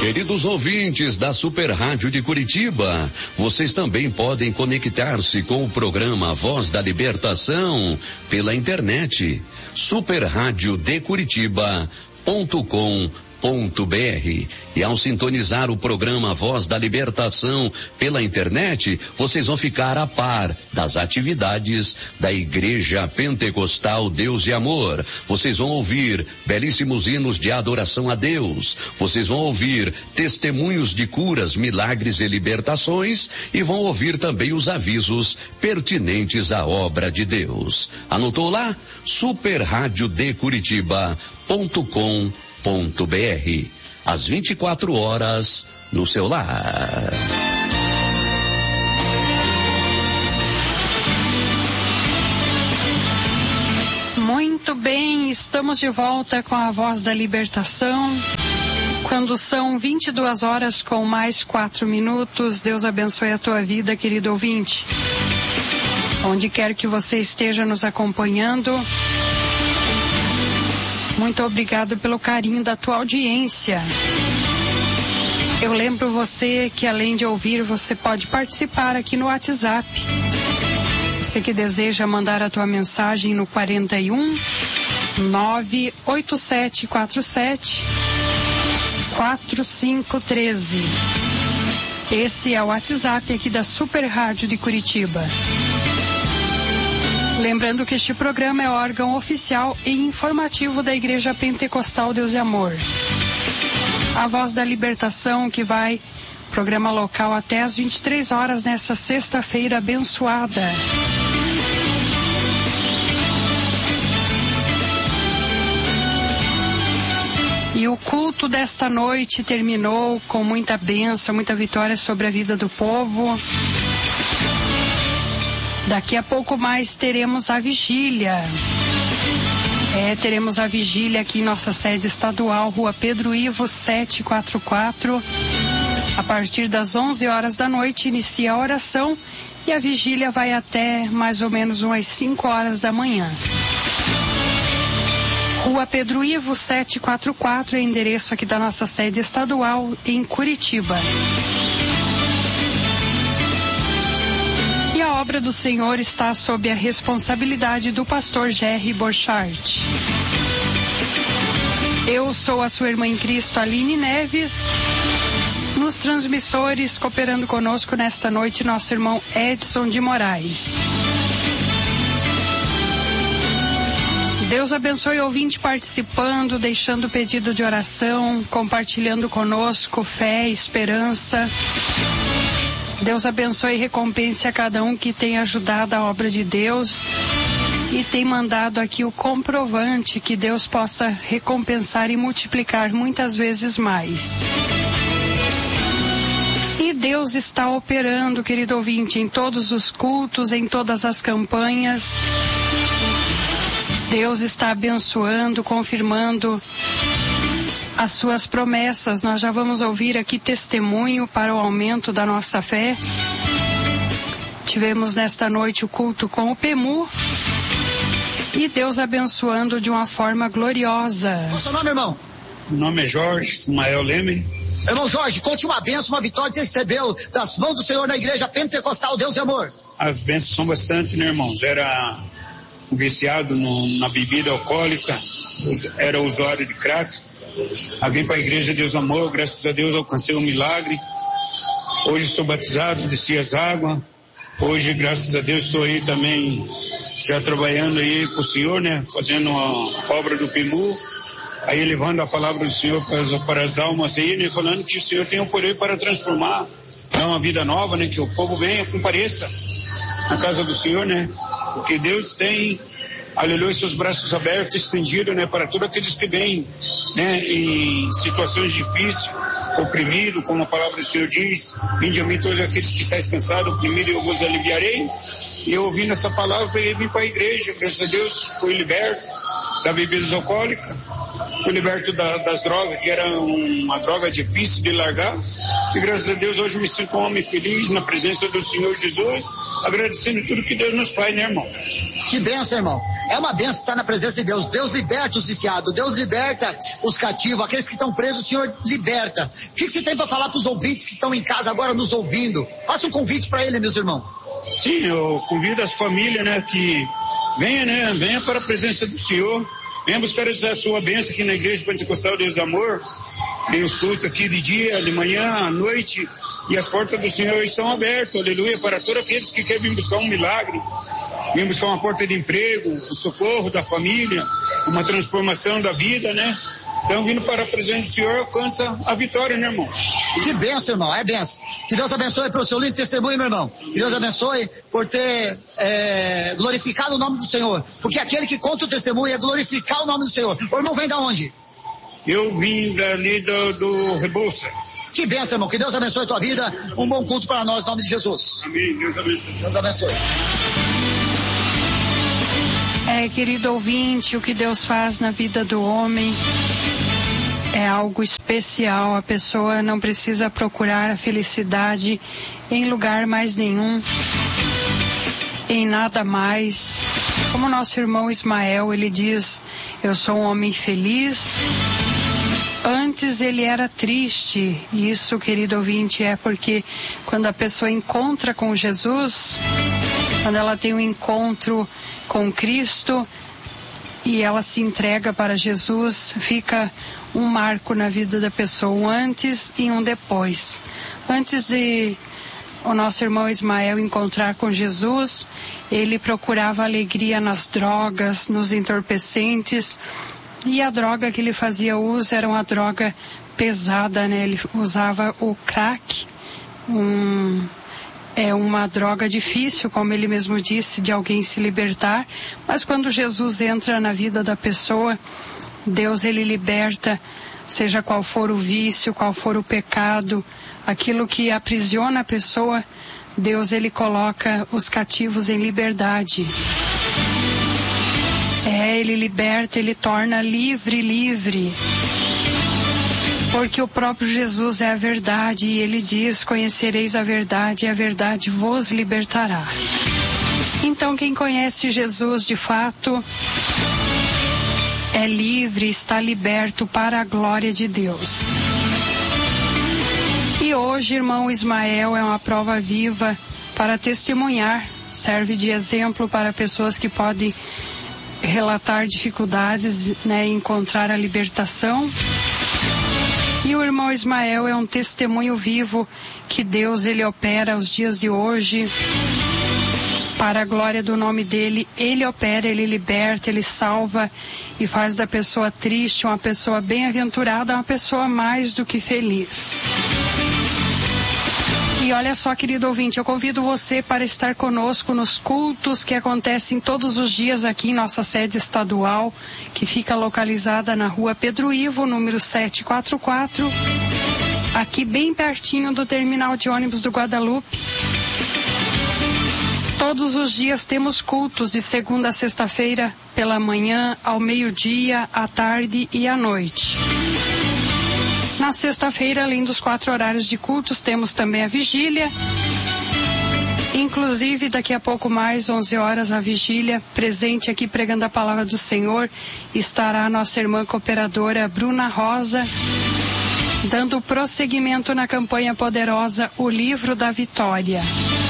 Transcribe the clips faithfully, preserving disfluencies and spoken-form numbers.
Queridos ouvintes da Super Rádio de Curitiba, vocês também podem conectar-se com o programa Voz da Libertação pela internet, super rádio de curitiba ponto com ponto br. E ao sintonizar o programa Voz da Libertação pela internet, vocês vão ficar a par das atividades da Igreja Pentecostal Deus e Amor. Vocês vão ouvir belíssimos hinos de adoração a Deus. Vocês vão ouvir testemunhos de curas, milagres e libertações, e vão ouvir também os avisos pertinentes à obra de Deus. Anotou lá? super rádio de curitiba ponto com ponto br. Às vinte e quatro horas no seu lar. Muito bem, estamos de volta com a Voz da Libertação. Quando são vinte e duas horas com mais quatro minutos, Deus abençoe a tua vida, querido ouvinte. Onde quer que você esteja nos acompanhando, muito obrigado pelo carinho da tua audiência. Eu lembro você que além de ouvir, você pode participar aqui no WhatsApp. Você que deseja mandar a tua mensagem no quarenta e um, nove oito sete quatro sete, quatro cinco um três. Esse é o WhatsApp aqui da Super Rádio de Curitiba. Lembrando que este programa é órgão oficial e informativo da Igreja Pentecostal Deus e Amor. A Voz da Libertação, que vai programa local até às vinte e três horas nessa sexta-feira abençoada. E o culto desta noite terminou com muita bênção, muita vitória sobre a vida do povo. Daqui a pouco mais teremos a vigília. É, teremos a vigília aqui em nossa sede estadual, Rua Pedro Ivo setecentos e quarenta e quatro. A partir das onze horas da noite inicia a oração e a vigília vai até mais ou menos umas cinco horas da manhã. Rua Pedro Ivo setecentos e quarenta e quatro é endereço aqui da nossa sede estadual em Curitiba. A obra do Senhor está sob a responsabilidade do pastor Jerry Borchardt. Eu sou a sua irmã em Cristo, Aline Neves. Nos transmissores, cooperando conosco nesta noite, nosso irmão Edson de Moraes. Deus abençoe o ouvinte participando, deixando pedido de oração, compartilhando conosco fé, esperança. Deus abençoe e recompense a cada um que tem ajudado a obra de Deus e tem mandado aqui o comprovante, que Deus possa recompensar e multiplicar muitas vezes mais. E Deus está operando, querido ouvinte, em todos os cultos, em todas as campanhas. Deus está abençoando, confirmando as suas promessas. Nós já vamos ouvir aqui testemunho para o aumento da nossa fé. Tivemos nesta noite o culto com o P M U e Deus abençoando de uma forma gloriosa. Qual é o seu nome, irmão? Meu nome é Jorge Ismael Leme. Irmão Jorge, conte uma bênção, uma vitória que você recebeu das mãos do Senhor na Igreja Pentecostal Deus e Amor. As bênçãos são bastante, né, irmãos? Era viciado no, na bebida alcoólica, era usuário de crack. Vim para a Igreja Deus e Amor, graças a Deus alcancei um milagre. Hoje sou batizado, desci as águas. Hoje, graças a Deus, estou aí também já trabalhando aí com o Senhor, né? Fazendo a obra do P M U. Aí levando a palavra do Senhor para as, para as almas aí, né? Falando que o Senhor tem o poder para transformar, dar uma vida nova, né? Que o povo venha, compareça na casa do Senhor, né? Porque Deus tem, aleluia, seus braços abertos, estendidos, né? Para todos aqueles que vêm, né? Em situações difíceis, oprimidos, como a palavra do Senhor diz, vinde a mim todos aqueles que estáis cansados, oprimidos, eu vos aliviarei. E eu ouvindo essa palavra, peguei vim para a igreja, graças a Deus, fui liberto da bebida alcoólica. Fui liberto da, das drogas, que era uma droga difícil de largar. E graças a Deus hoje me sinto um homem feliz na presença do Senhor Jesus, agradecendo tudo que Deus nos faz, né, irmão? Que bênção, irmão. É uma benção estar na presença de Deus. Deus liberta os viciados, Deus liberta os cativos, aqueles que estão presos, o Senhor liberta. O que você tem para falar para os ouvintes que estão em casa agora nos ouvindo? Faça um convite para ele, meus irmãos. Sim, eu convido as famílias, né, que venha, né, venha para a presença do Senhor, venha buscar essa sua bênção aqui na Igreja Pentecostal Deus Amor. Tem os cultos aqui de dia, de manhã, à noite, e as portas do Senhor estão abertas, aleluia, para todos aqueles que querem vir buscar um milagre, vir buscar uma porta de emprego, o socorro da família, uma transformação da vida, né? Então, vindo para a presença do Senhor, alcança a vitória, né, irmão? Que benção, irmão, é benção. Que Deus abençoe pelo seu lindo testemunho, meu irmão. Que Deus abençoe por ter é, glorificado o nome do Senhor. Porque aquele que conta o testemunho é glorificar o nome do Senhor. O irmão vem da onde? Eu vim dali do, do Rebouça. Que benção, irmão. Que Deus abençoe a tua vida. Um bom culto para nós, em nome de Jesus. Amém. Deus abençoe. Deus abençoe. É, querido ouvinte, o que Deus faz na vida do homem é algo especial. A pessoa não precisa procurar a felicidade em lugar mais nenhum, em nada mais. Como nosso irmão Ismael, ele diz: eu sou um homem feliz. Antes ele era triste. Isso, querido ouvinte, é porque quando a pessoa encontra com Jesus, quando ela tem um encontro com Cristo e ela se entrega para Jesus, fica um marco na vida da pessoa, um antes e um depois. Antes de o nosso irmão Ismael encontrar com Jesus, ele procurava alegria nas drogas, nos entorpecentes, e a droga que ele fazia uso era uma droga pesada, né? Ele usava o crack, um, é uma droga difícil, como ele mesmo disse, de alguém se libertar, mas quando Jesus entra na vida da pessoa, Deus, ele liberta, seja qual for o vício, qual for o pecado, aquilo que aprisiona a pessoa, Deus, ele coloca os cativos em liberdade. É, ele liberta, ele torna livre, livre. Porque o próprio Jesus é a verdade e ele diz: conhecereis a verdade e a verdade vos libertará. Então quem conhece Jesus de fato é livre, está liberto para a glória de Deus. E hoje, irmão Ismael, é uma prova viva para testemunhar, serve de exemplo para pessoas que podem relatar dificuldades, né, e encontrar a libertação. E o irmão Ismael é um testemunho vivo que Deus, ele opera os dias de hoje para a glória do nome dele. Ele opera, ele liberta, ele salva e faz da pessoa triste uma pessoa bem-aventurada, uma pessoa mais do que feliz. E olha só, querido ouvinte, eu convido você para estar conosco nos cultos que acontecem todos os dias aqui em nossa sede estadual, que fica localizada na rua Pedro Ivo, número setecentos e quarenta e quatro, aqui bem pertinho do terminal de ônibus do Guadalupe. Todos os dias temos cultos de segunda a sexta-feira, pela manhã, ao meio-dia, à tarde e à noite. Na sexta-feira, além dos quatro horários de cultos, temos também a vigília. Inclusive, daqui a pouco mais, onze horas, a vigília, presente aqui pregando a palavra do Senhor, estará a nossa irmã cooperadora Bruna Rosa, dando prosseguimento na campanha poderosa O Livro da Vitória.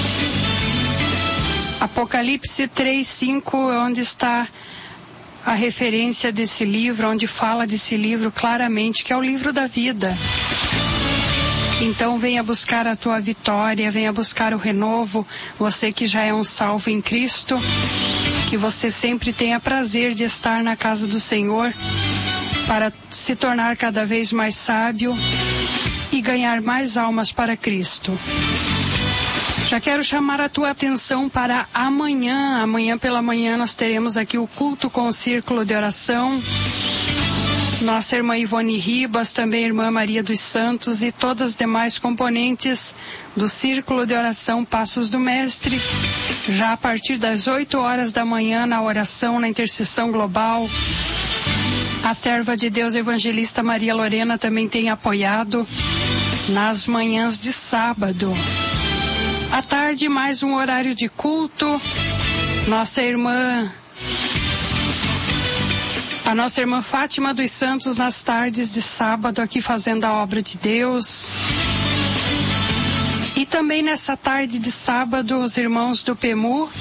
Apocalipse três, cinco, onde está a referência desse livro, onde fala desse livro claramente, que é o livro da vida. Então venha buscar a tua vitória, venha buscar o renovo, você que já é um salvo em Cristo, que você sempre tenha prazer de estar na casa do Senhor, para se tornar cada vez mais sábio e ganhar mais almas para Cristo. Já quero chamar a tua atenção para amanhã. Amanhã pela manhã nós teremos aqui o culto com o círculo de oração. Nossa irmã Ivone Ribas, também irmã Maria dos Santos e todas as demais componentes do círculo de oração Passos do Mestre. Já a partir das oito horas da manhã na oração, na intercessão global. A serva de Deus evangelista Maria Lorena também tem apoiado nas manhãs de sábado. À tarde, mais um horário de culto. Nossa irmã A nossa irmã Fátima dos Santos nas tardes de sábado aqui fazendo a obra de Deus. E também nessa tarde de sábado os irmãos do P E M U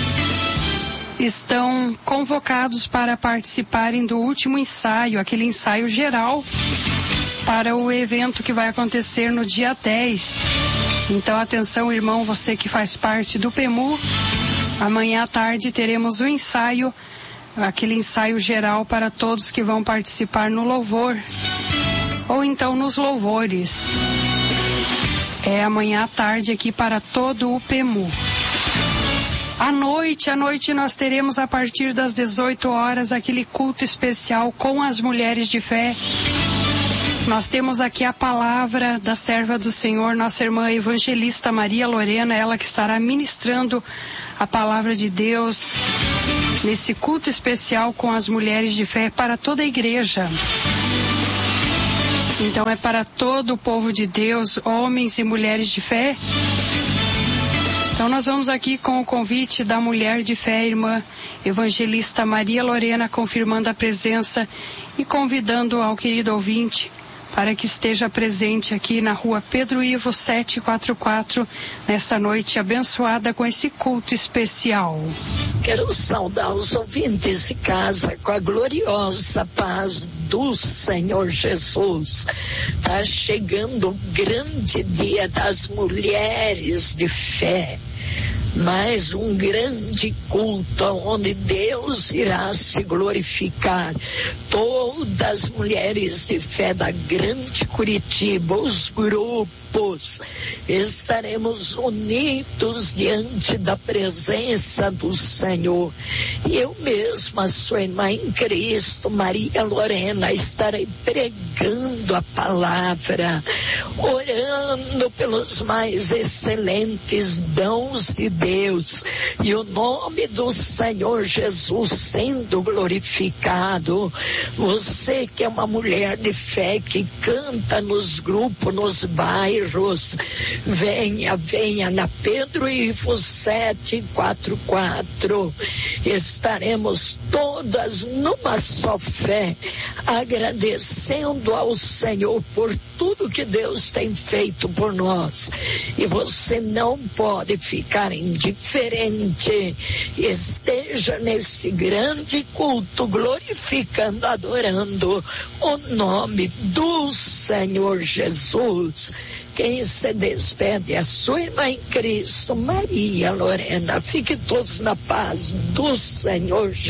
estão convocados para participarem do último ensaio, aquele ensaio geral para o evento que vai acontecer no dia dez. Então atenção, irmão, você que faz parte do P E M U, amanhã à tarde teremos um ensaio, aquele ensaio geral para todos que vão participar no louvor, ou então nos louvores. É amanhã à tarde aqui para todo o P E M U. À noite, à noite nós teremos a partir das dezoito horas aquele culto especial com as mulheres de fé. Nós temos aqui a palavra da serva do Senhor, nossa irmã evangelista Maria Lorena, ela que estará ministrando a palavra de Deus nesse culto especial com as mulheres de fé para toda a igreja. Então é para todo o povo de Deus, homens e mulheres de fé. Então nós vamos aqui com o convite da mulher de fé, irmã evangelista Maria Lorena, confirmando a presença e convidando ao querido ouvinte para que esteja presente aqui na rua Pedro Ivo setecentos e quarenta e quatro, nessa noite abençoada com esse culto especial. Quero saudar os ouvintes de casa com a gloriosa paz do Senhor Jesus. Está chegando o grande dia das mulheres de fé. Mais um grande culto onde Deus irá se glorificar. Todas as mulheres de fé da Grande Curitiba, os grupos, estaremos unidos diante da presença do Senhor. E eu mesma, sua irmã em Cristo, Maria Lorena, estarei pregando a palavra, orando pelos mais excelentes dons de Deus. Deus, e o nome do Senhor Jesus sendo glorificado. Você que é uma mulher de fé que canta nos grupos, nos bairros, venha, venha na Pedro Ivo setecentos e quarenta e quatro. Estaremos todas numa só fé, agradecendo ao Senhor por tudo que Deus tem feito por nós. E você não pode ficar em diferente, esteja nesse grande culto glorificando, adorando o nome do Senhor Jesus. Quem se despede é a sua irmã em Cristo, Maria Lorena. Fique todos na paz do Senhor Jesus.